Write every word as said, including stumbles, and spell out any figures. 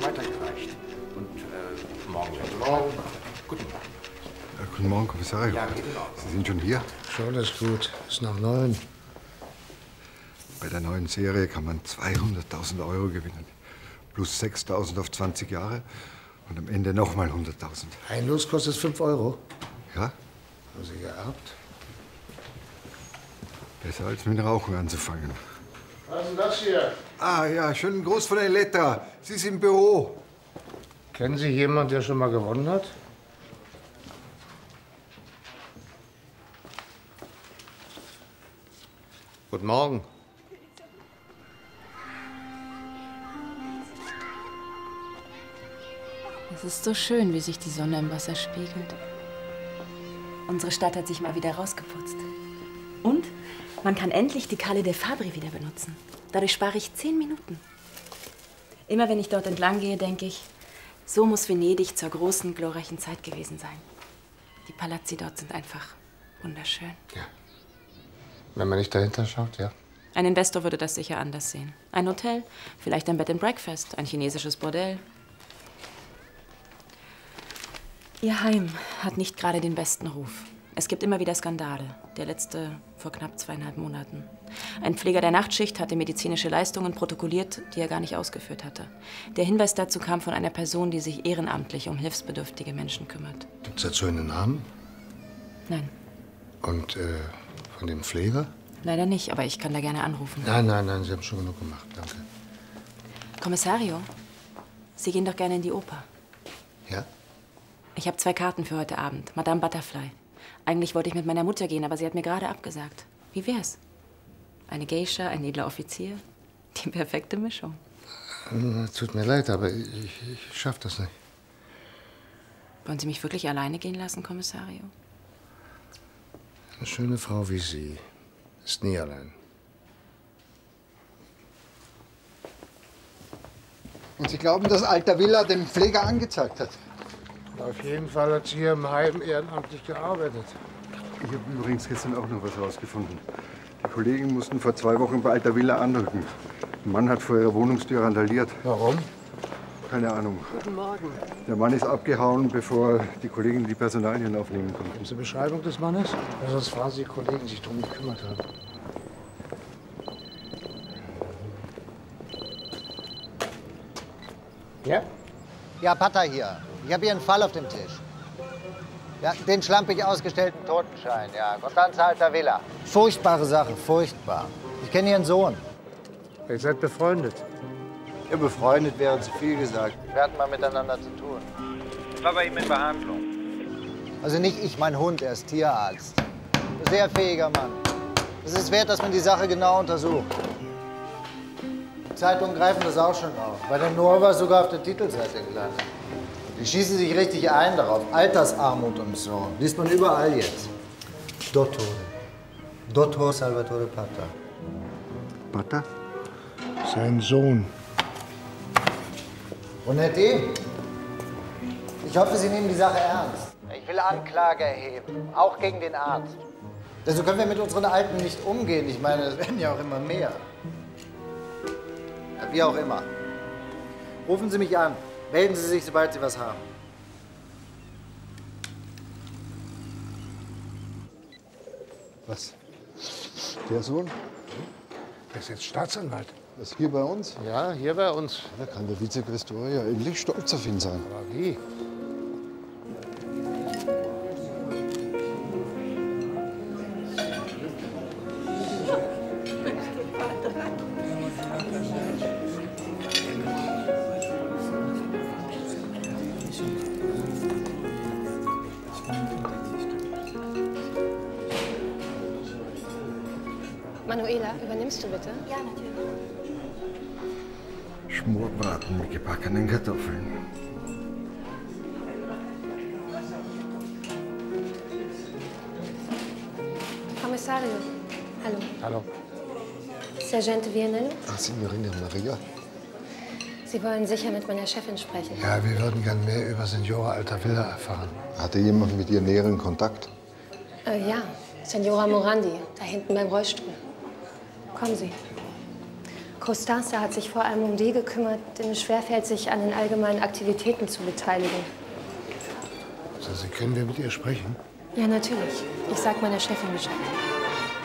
weitergereicht. Und äh, morgen wird Morgen. Guten Morgen. Ja, guten Morgen, Kommissario. Ja, geht in Ordnung. Sie sind schon hier? Schon ist gut. Ist nach neun. Bei der neuen Serie kann man zweihunderttausend Euro gewinnen. Plus sechstausend auf zwanzig Jahre. Und am Ende nochmal hunderttausend. Ein Los kostet fünf Euro. Ja? Haben Sie geerbt? Besser als mit dem Rauchen anzufangen. Was ist denn das hier? Ah ja, schönen Gruß von Elektra. Sie ist im Büro. Kennen Sie jemanden, der schon mal gewonnen hat? Guten Morgen. Es ist so schön, wie sich die Sonne im Wasser spiegelt. Unsere Stadt hat sich mal wieder rausgeputzt. Und man kann endlich die Calle de Fabri wieder benutzen. Dadurch spare ich zehn Minuten. Immer wenn ich dort entlang gehe, denke ich, so muss Venedig zur großen, glorreichen Zeit gewesen sein. Die Palazzi dort sind einfach wunderschön. Ja. Wenn man nicht dahinter schaut, ja. Ein Investor würde das sicher anders sehen. Ein Hotel, vielleicht ein Bed and Breakfast, ein chinesisches Bordell. Ihr Heim hat nicht gerade den besten Ruf. Es gibt immer wieder Skandale. Der letzte vor knapp zweieinhalb Monaten. Ein Pfleger der Nachtschicht hatte medizinische Leistungen protokolliert, die er gar nicht ausgeführt hatte. Der Hinweis dazu kam von einer Person, die sich ehrenamtlich um hilfsbedürftige Menschen kümmert. Gibt es dazu einen Namen? Nein, Und äh, von dem Pfleger? leider nicht, aber ich kann da gerne anrufen. Nein, nein, nein, Sie haben schon genug gemacht. Danke. Kommissario, Sie gehen doch gerne in die Oper. Ja? Ich habe zwei Karten für heute Abend. Madame Butterfly. Eigentlich wollte ich mit meiner Mutter gehen, aber sie hat mir gerade abgesagt. Wie wär's? Eine Geisha, ein edler Offizier? Die perfekte Mischung. Äh, Tut mir leid, aber ich, ich schaff das nicht. Wollen Sie mich wirklich alleine gehen lassen, Kommissario? Eine schöne Frau wie Sie ist nie allein. Und Sie glauben, dass Alter Villa den Pfleger angezeigt hat? Auf jeden Fall hat sie hier im Heim ehrenamtlich gearbeitet. Ich habe übrigens gestern auch noch was rausgefunden. Die Kollegen mussten vor zwei Wochen bei Alter Villa anrücken. Ein Mann hat vor ihrer Wohnungstür randaliert. Warum? Keine Ahnung. Guten Morgen. Der Mann ist abgehauen, bevor die Kollegen die Personalien aufnehmen konnten. Haben Sie eine Beschreibung des Mannes? Ja, sonst fragen Sie die Kollegen, die sich darum gekümmert haben. Ja? Ja, Pater hier. Ich habe hier einen Fall auf dem Tisch. Ja, den schlampig ausgestellten Totenschein, ja. Constanza Alta Villa. Furchtbare Sache, furchtbar. Ich kenne Ihren Sohn. Ihr seid befreundet. Ja, befreundet wäre zu viel gesagt. Wir hatten mal miteinander zu tun. Ich war bei ihm in Behandlung. Also nicht ich, mein Hund, er ist Tierarzt. Ein sehr fähiger Mann. Es ist wert, dass man die Sache genau untersucht. Die Zeitungen greifen das auch schon auf. Bei der Nova sogar auf der Titelseite gelandet. Die schießen sich richtig ein darauf. Altersarmut und so. Liest man überall jetzt. Dottore. Dottor Salvatore Pata. Pata? Sein Sohn. Bonetti, ich hoffe, Sie nehmen die Sache ernst. Ich will Anklage erheben, auch gegen den Arzt. Also können wir mit unseren Alten nicht umgehen. Ich meine, es werden ja auch immer mehr. Ja, wie auch immer. Rufen Sie mich an. Melden Sie sich, sobald Sie was haben. Was? Der Sohn? Der ist jetzt Staatsanwalt. Das hier bei uns? Ja, hier bei uns. Da kann der Vizequestor ja endlich stolz auf ihn sein. Aber wie? Manuela, übernimmst du bitte? Ja, natürlich. Schmorbraten mit gebackenen Kartoffeln. Kommissario. Hallo. Hallo. Sergeant Vianello? Ach, Signorina Maria. Sie wollen sicher mit meiner Chefin sprechen. Ja, wir würden gern mehr über Signora Alta Villa erfahren. Hatte jemand mit ihr näheren Kontakt? Äh, ja, Signora Morandi, da hinten beim Rollstuhl. Kommen Sie. Costanza hat sich vor allem um die gekümmert, denen es schwerfällt, sich an den allgemeinen Aktivitäten zu beteiligen. Also, Sie können wir mit ihr sprechen? Ja, natürlich. Ich sag meiner Chefin Bescheid.